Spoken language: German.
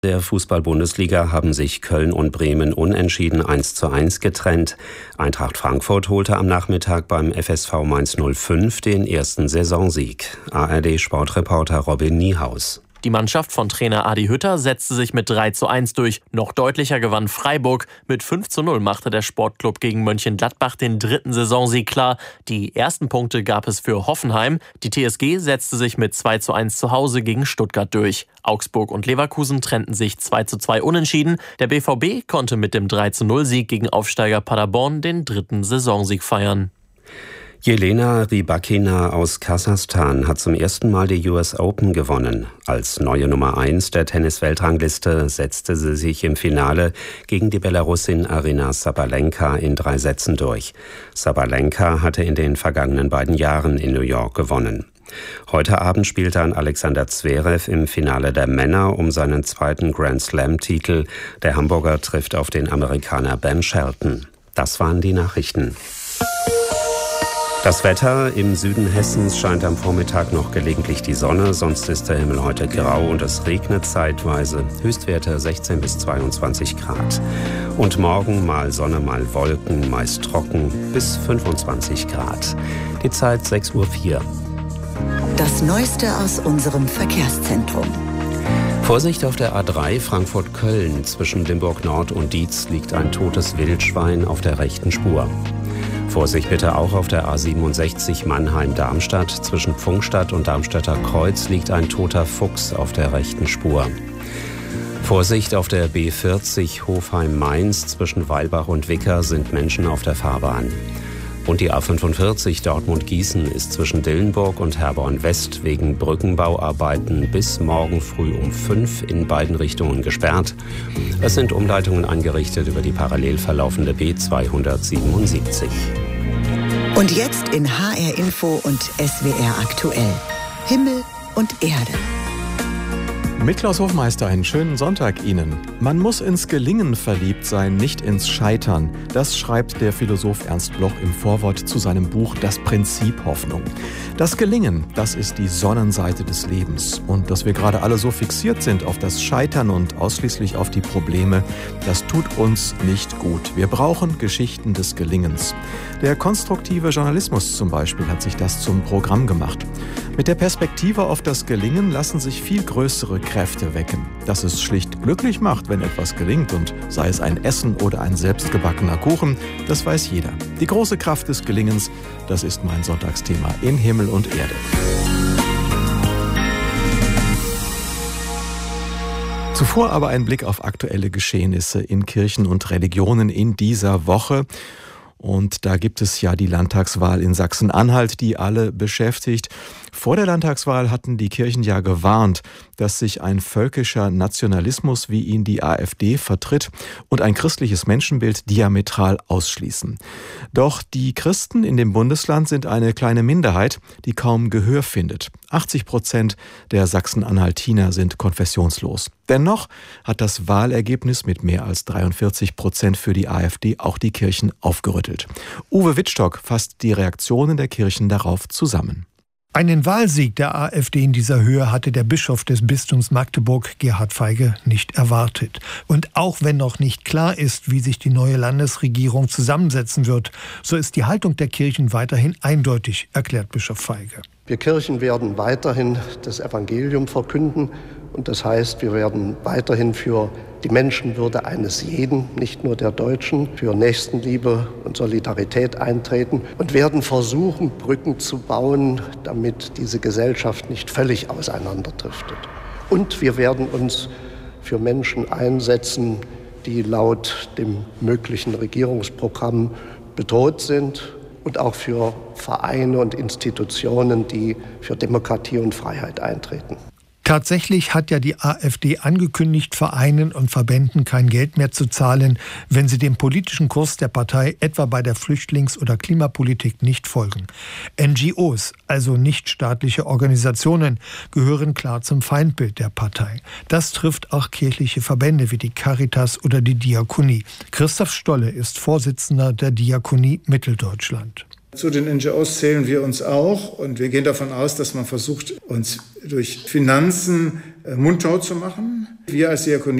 Der Fußball-Bundesliga haben sich Köln und Bremen unentschieden 1:1 getrennt. Eintracht Frankfurt holte am Nachmittag beim FSV Mainz 05 den ersten Saisonsieg. ARD-Sportreporter Robin Niehaus. Die Mannschaft von Trainer Adi Hütter setzte sich mit 3:1 durch. Noch deutlicher gewann Freiburg. Mit 5:0 machte der Sportclub gegen Mönchengladbach den dritten Saisonsieg klar. Die ersten Punkte gab es für Hoffenheim. Die TSG setzte sich mit 2:1 zu Hause gegen Stuttgart durch. Augsburg und Leverkusen trennten sich 2:2 unentschieden. Der BVB konnte mit dem 3:0-Sieg gegen Aufsteiger Paderborn den dritten Saisonsieg feiern. Jelena Rybakina aus Kasachstan hat zum ersten Mal die US Open gewonnen. Als neue Nummer 1 der Tennis-Weltrangliste setzte sie sich im Finale gegen die Belarusin Aryna Sabalenka in 3 Sätzen durch. Sabalenka hatte in den vergangenen beiden Jahren in New York gewonnen. Heute Abend spielt dann Alexander Zverev im Finale der Männer um seinen zweiten Grand-Slam-Titel. Der Hamburger trifft auf den Amerikaner Ben Shelton. Das waren die Nachrichten. Das Wetter: Im Süden Hessens scheint am Vormittag noch gelegentlich die Sonne, sonst ist der Himmel heute grau und es regnet zeitweise. Höchstwerte 16 bis 22 Grad. Und morgen mal Sonne, mal Wolken, meist trocken bis 25 Grad. Die Zeit 6:04 Uhr. Das Neueste aus unserem Verkehrszentrum. Vorsicht auf der A3 Frankfurt-Köln. Zwischen Limburg Nord und Dietz liegt ein totes Wildschwein auf der rechten Spur. Vorsicht bitte auch auf der A67 Mannheim-Darmstadt. Zwischen Pfungstadt und Darmstädter Kreuz liegt ein toter Fuchs auf der rechten Spur. Vorsicht auf der B40 Hofheim-Mainz. Zwischen Weilbach und Wicker sind Menschen auf der Fahrbahn. Und die A45 Dortmund-Gießen ist zwischen Dillenburg und Herborn-West wegen Brückenbauarbeiten bis morgen früh um 5 in beiden Richtungen gesperrt. Es sind Umleitungen eingerichtet über die parallel verlaufende B277. Und jetzt in HR Info und SWR aktuell. Himmel und Erde. Mit Klaus Hofmeister einen schönen Sonntag Ihnen. Man muss ins Gelingen verliebt sein, nicht ins Scheitern. Das schreibt der Philosoph Ernst Bloch im Vorwort zu seinem Buch Das Prinzip Hoffnung. Das Gelingen, das ist die Sonnenseite des Lebens. Und dass wir gerade alle so fixiert sind auf das Scheitern und ausschließlich auf die Probleme, das tut uns nicht gut. Wir brauchen Geschichten des Gelingens. Der konstruktive Journalismus zum Beispiel hat sich das zum Programm gemacht. Mit der Perspektive auf das Gelingen lassen sich viel größere Kräfte wecken. Dass es schlicht glücklich macht, wenn etwas gelingt, und sei es ein Essen oder ein selbstgebackener Kuchen, das weiß jeder. Die große Kraft des Gelingens, das ist mein Sonntagsthema in Himmel und Erde. Zuvor aber ein Blick auf aktuelle Geschehnisse in Kirchen und Religionen in dieser Woche. Und da gibt es ja die Landtagswahl in Sachsen-Anhalt, die alle beschäftigt. Vor der Landtagswahl hatten die Kirchen ja gewarnt, dass sich ein völkischer Nationalismus, wie ihn die AfD vertritt, und ein christliches Menschenbild diametral ausschließen. Doch die Christen in dem Bundesland sind eine kleine Minderheit, die kaum Gehör findet. 80% der Sachsen-Anhaltiner sind konfessionslos. Dennoch hat das Wahlergebnis mit mehr als 43% für die AfD auch die Kirchen aufgerüttelt. Uwe Wittstock fasst die Reaktionen der Kirchen darauf zusammen. Einen Wahlsieg der AfD in dieser Höhe hatte der Bischof des Bistums Magdeburg, Gerhard Feige, nicht erwartet. Und auch wenn noch nicht klar ist, wie sich die neue Landesregierung zusammensetzen wird, so ist die Haltung der Kirchen weiterhin eindeutig, erklärt Bischof Feige. Wir Kirchen werden weiterhin das Evangelium verkünden. Und das heißt, wir werden weiterhin für die Menschenwürde eines jeden, nicht nur der Deutschen, für Nächstenliebe und Solidarität eintreten und werden versuchen, Brücken zu bauen, damit diese Gesellschaft nicht völlig auseinanderdriftet. Und wir werden uns für Menschen einsetzen, die laut dem möglichen Regierungsprogramm bedroht sind, und auch für Vereine und Institutionen, die für Demokratie und Freiheit eintreten. Tatsächlich hat ja die AfD angekündigt, Vereinen und Verbänden kein Geld mehr zu zahlen, wenn sie dem politischen Kurs der Partei etwa bei der Flüchtlings- oder Klimapolitik nicht folgen. NGOs, also nichtstaatliche Organisationen, gehören klar zum Feindbild der Partei. Das trifft auch kirchliche Verbände wie die Caritas oder die Diakonie. Christoph Stolle ist Vorsitzender der Diakonie Mitteldeutschland. Zu den NGOs zählen wir uns auch und wir gehen davon aus, dass man versucht, uns durch Finanzen mundtot zu machen. Wir als Diakonie